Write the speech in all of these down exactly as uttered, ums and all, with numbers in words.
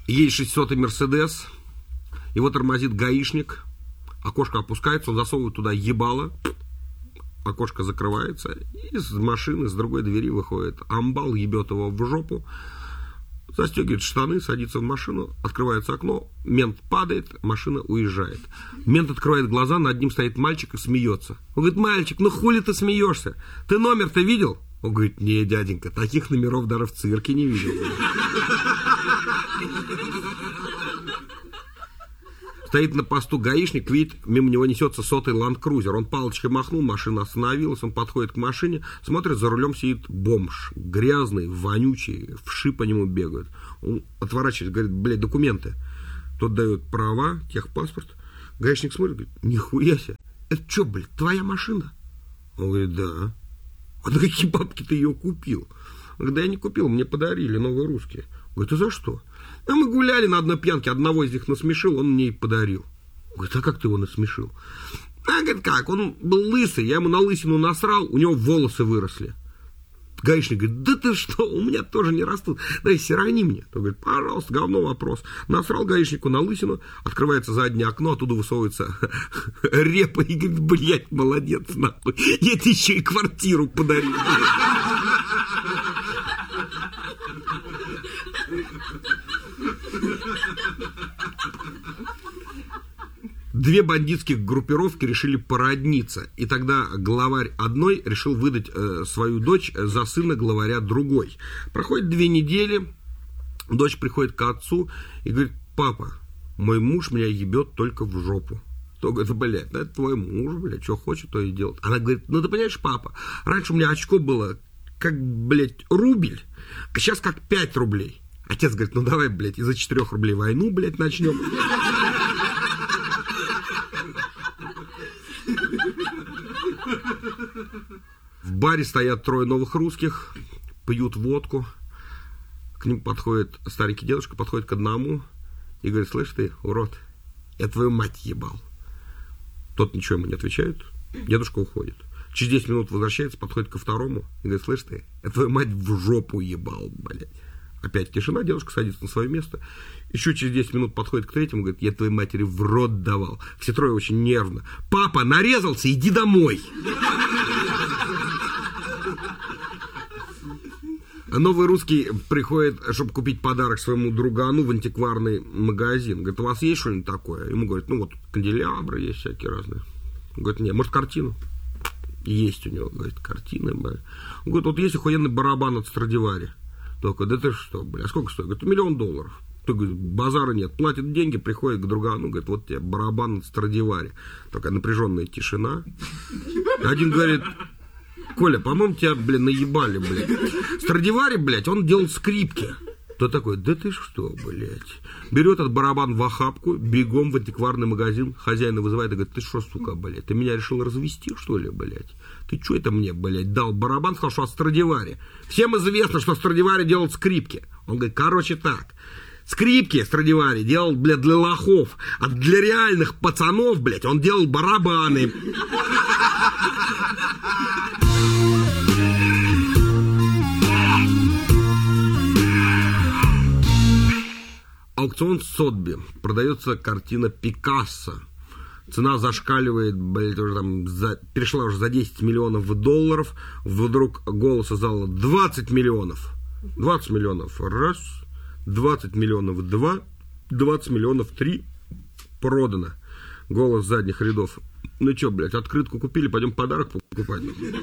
Едет шестисотый Мерседес, его тормозит гаишник, окошко опускается, он засовывает туда ебало, окошко закрывается, и из машины, с другой двери выходит амбал, ебет его в жопу, застегивает штаны, садится в машину, открывается окно, мент падает, машина уезжает. Мент открывает глаза, над ним стоит мальчик и смеется. Он говорит: мальчик, ну хули ты смеешься? Ты номер-то видел? Он говорит: не, дяденька, таких номеров даже в цирке не видел. Стоит на посту гаишник, видит, мимо него несется сотый ланд-крузер. Он палочкой махнул, машина остановилась, он подходит к машине, смотрит, за рулем сидит бомж, грязный, вонючий, вши по нему бегают. Он отворачивается, говорит: блядь, документы. Тот дает права, техпаспорт. Гаишник смотрит, говорит: нихуя себе, это что, блядь, твоя машина? Он говорит: да. А на какие бабки ты ее купил? Он говорит: да я не купил, мне подарили, новые русские. Говорит: а за что? А мы гуляли на одной пьянке, одного из них насмешил, он мне и подарил. Говорит: а как ты его насмешил? А, говорит, как? Он был лысый, я ему на лысину насрал, у него волосы выросли. Гаишник говорит: да ты что, у меня тоже не растут, дай сирони мне. Он говорит: пожалуйста, говно вопрос. Насрал гаишнику на лысину, открывается заднее окно, оттуда высовывается репа и говорит: блядь, молодец, нахуй, я тебе еще и квартиру подарил. Две бандитских группировки решили породниться, и тогда главарь одной решил выдать э, свою дочь за сына главаря другой. Проходит две недели, дочь приходит к отцу и говорит: папа, мой муж меня ебет только в жопу. То говорит: блядь, да это твой муж, блядь, что хочет, то и делает. Она говорит: ну ты понимаешь, папа, раньше у меня очко было как, блядь, рубль, а сейчас как пять рублей. Отец говорит: ну давай, блядь, из-за четырех рублей войну, блядь, начнем. В баре стоят трое новых русских, пьют водку. К ним подходит старенький дедушка, подходит к одному и говорит: слышь ты, урод, я твою мать ебал. Тот ничего ему не отвечает, дедушка уходит. Через десять минут возвращается, подходит ко второму и говорит: слышь ты, я твою мать в жопу ебал, блядь. Опять тишина, дедушка садится на свое место. Еще через десять минут подходит к третьему, говорит: я твоей матери в рот давал. Все трое очень нервно. Папа, нарезался, иди домой. Новый русский приходит, чтобы купить подарок своему другану в антикварный магазин. Говорит: у вас есть что-нибудь такое? Ему говорят: ну вот канделябры есть всякие разные. Он говорит: нет, может картину? Есть у него, говорит, картина. Он говорит: вот есть охуенный барабан от Страдивари. Только: да ты что, бля, а сколько стоит? Говорит: миллион долларов. Ты, говорит, базара нет. Платит деньги, приходит к другану, говорит: вот тебе барабан от Страдивари. Такая напряженная тишина. Один говорит: Коля, по-моему, тебя, блин, наебали, блядь. Страдивари, блядь, он делал скрипки. Тот такой: да ты что, блядь. Берет этот барабан в охапку, бегом в антикварный магазин, хозяина вызывает и говорит: ты что, сука, блядь, ты меня решил развести, что ли, блядь? Ты что это мне, блядь, дал барабан, сказал, что от Страдивари. Всем известно, что Страдивари делал скрипки. Он говорит: короче так, скрипки Страдивари делал, блядь, для лохов, а для реальных пацанов, блядь, он делал барабаны. Аукцион Сотби. Продается картина Пикассо. Цена зашкаливает, блядь, уже там за, перешла уже за десять миллионов долларов. Вдруг голос из зала: двадцать миллионов. двадцать миллионов раз, двадцать миллионов два, двадцать миллионов три. Продано. Голос с задних рядов: ну чё, блядь, открытку купили, пойдем подарок покупать.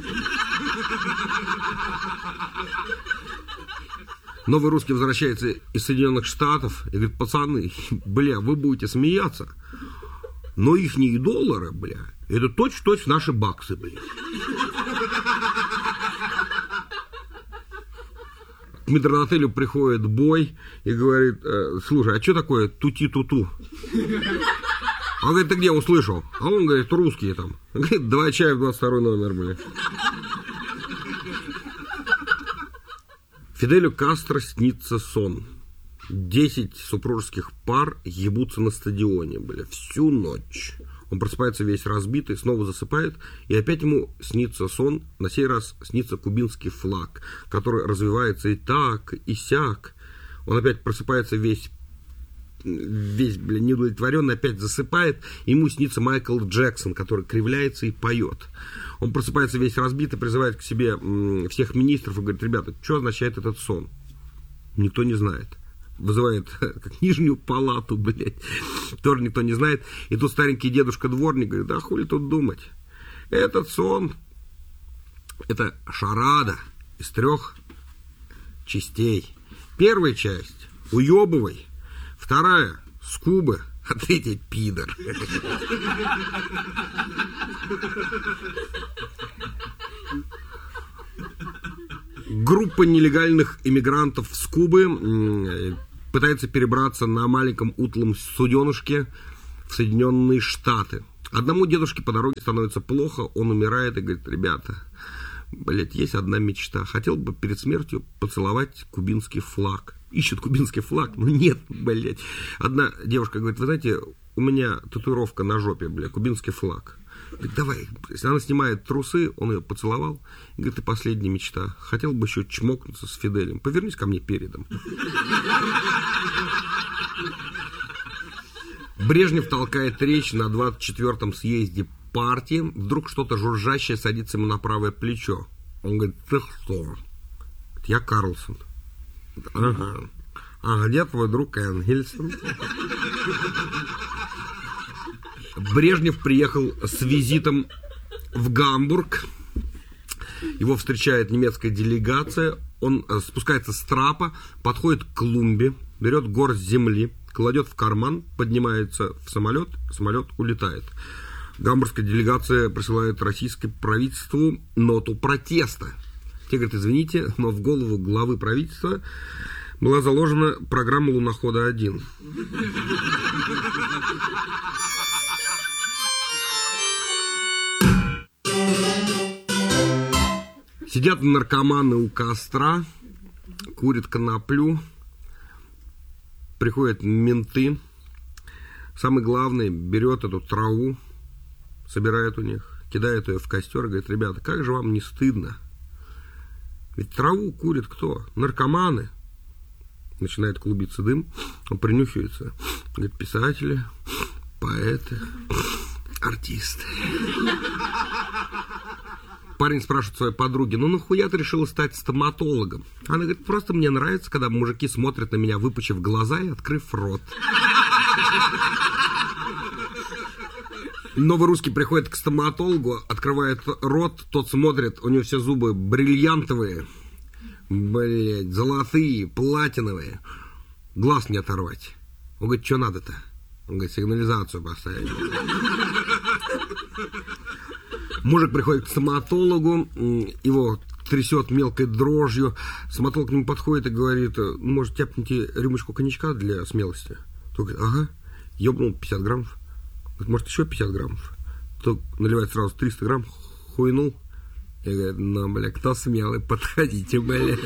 Новый русский возвращается из Соединенных Штатов и говорит: пацаны, бля, вы будете смеяться, но ихние доллары, бля, это точь-в-точь наши баксы, бля. К метрдотелю приходит бой и говорит: слушай, а что такое тути-туту? Он говорит: ты где услышал? А он говорит: русские там. Он говорит: два чая в двадцать второй номер, бля. Фиделю Кастро снится сон. Десять супружеских пар ебутся на стадионе, бля, всю ночь. Он просыпается весь разбитый, снова засыпает, и опять ему снится сон. На сей раз снится кубинский флаг, который развивается и так, и сяк. Он опять просыпается весь весь, блин, неудовлетворенный, опять засыпает. Ему снится Майкл Джексон, который кривляется и поет. Он просыпается весь разбитый, призывает к себе всех министров и говорит: ребята, что означает этот сон? Никто не знает. Вызывает как нижнюю палату, блядь. Тоже никто не знает. И тут старенький дедушка-дворник говорит: да хули тут думать. Этот сон — это шарада из трех частей. Первая часть — уебывай. Вторая — скубы. А третья — пидор. Группа нелегальных иммигрантов с Кубы пытается перебраться на маленьком утлом суденышке в Соединенные Штаты. Одному дедушке по дороге становится плохо, он умирает и говорит: ребята, блять, есть одна мечта. Хотел бы перед смертью поцеловать кубинский флаг. Ищут кубинский флаг, но нет, блять. Одна девушка говорит: вы знаете, у меня татуировка на жопе, блядь, кубинский флаг. Говорит: давай. Если она снимает трусы, он ее поцеловал. И говорит: и последняя мечта. Хотел бы еще чмокнуться с Фиделем. Повернись ко мне передом. Брежнев толкает речь на двадцать четвёртом съезде партии. Вдруг что-то жужжащее садится ему на правое плечо. Он говорит: ты кто? Говорит: я Карлсон. Ага. А где твой друг Энгельсон? Брежнев приехал с визитом в Гамбург. Его встречает немецкая делегация. Он спускается с трапа, подходит к клумбе, берет горсть земли, кладет в карман, поднимается в самолет, самолет улетает. Гамбургская делегация присылает российскому правительству ноту протеста. Те говорят: извините, но в голову главы правительства была заложена программа «Лунохода один». Сидят наркоманы у костра, курят коноплю, приходят менты. Самый главный берет эту траву, собирает у них, кидает ее в костер и говорит: ребята, как же вам не стыдно? Ведь траву курит кто? Наркоманы. Начинает клубиться дым, он принюхивается. Говорит: писатели, поэты, артисты. Парень спрашивает своей подруги: ну нахуя ты решила стать стоматологом? Она говорит: просто мне нравится, когда мужики смотрят на меня, выпучив глаза и открыв рот. Новый русский приходит к стоматологу, открывает рот, тот смотрит, у него все зубы бриллиантовые, блять, золотые, платиновые. Глаз не оторвать. Он говорит: что надо-то? Он говорит: сигнализацию поставить. Мужик приходит к стоматологу, его трясет мелкой дрожью. Стоматолог к нему подходит и говорит: может, тяпните рюмочку коньячка для смелости? Тот говорит: ага. Ёбнул пятьдесят граммов. Говорит: может, еще пятьдесят граммов? Тот наливает сразу триста грамм, хуйнул. И говорит: ну, бля, кто смелый, подходите, бля.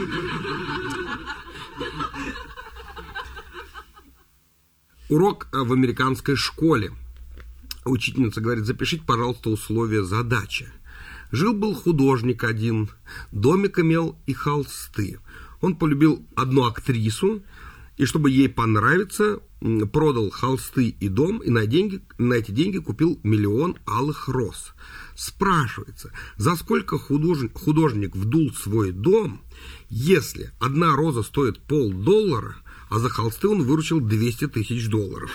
Урок в американской школе. Учительница говорит: запишите, пожалуйста, условия задачи. Жил-был художник один, домик имел и холсты. Он полюбил одну актрису, и чтобы ей понравиться, продал холсты и дом, и на, деньги, на эти деньги купил миллион алых роз. Спрашивается, за сколько художник, художник вдул свой дом, если одна роза стоит полдоллара, а за холсты он выручил двести тысяч долларов.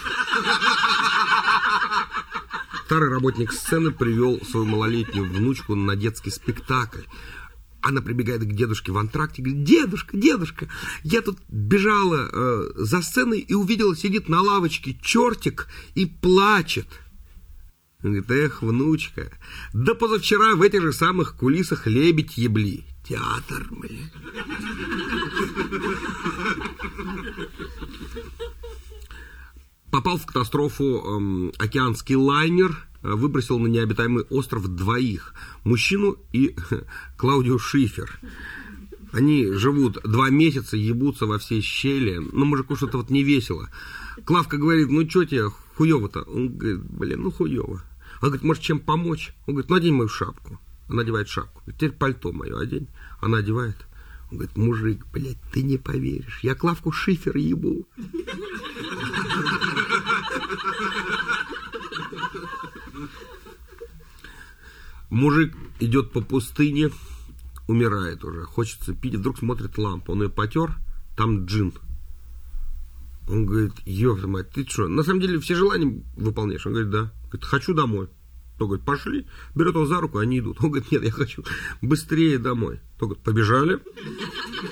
Старый работник сцены привел свою малолетнюю внучку на детский спектакль. Она прибегает к дедушке в антракте и говорит: дедушка, дедушка, я тут бежала э, за сценой и увидела, сидит на лавочке чертик и плачет. Он говорит: эх, внучка, да позавчера в этих же самых кулисах лебедь ебли. Театр, блин. Попал в катастрофу э, океанский лайнер, э, выбросил на необитаемый остров двоих. Мужчину и э, Клаудио Шифер. Они живут два месяца, ебутся во все щели. Но мужику что-то вот не весело. Клавка говорит: ну что тебе хуёво-то? Он говорит: блин, ну хуёво. Она говорит: может, чем помочь? Он говорит: ну одень мою шапку. Она одевает шапку. Теперь пальто мое одень. Она одевает. Он говорит: мужик, блядь, ты не поверишь, я Клавку Шифер ебу. Мужик идет по пустыне, умирает уже, хочется пить, вдруг смотрит лампу, он ее потер, там джин. Он говорит, ёпта мать, ты что, на самом деле все желания выполняешь? Он говорит, да. Говорит, хочу домой. Он говорит, пошли. Берет он за руку, они идут. Он говорит, нет, я хочу быстрее домой. Он говорит, побежали.